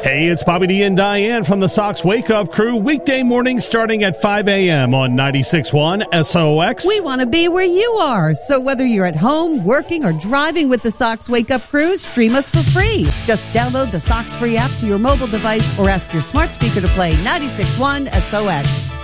Hey, it's Bobby D and Diane from the Sox Wake Up Crew. Weekday mornings starting at 5 a.m. on 96.1 SOX. We want to be where you are. So whether you're at home, working, or driving with the Sox Wake Up Crew, stream us for free. Just download the Sox Free app to your mobile device or ask your smart speaker to play 96.1 SOX.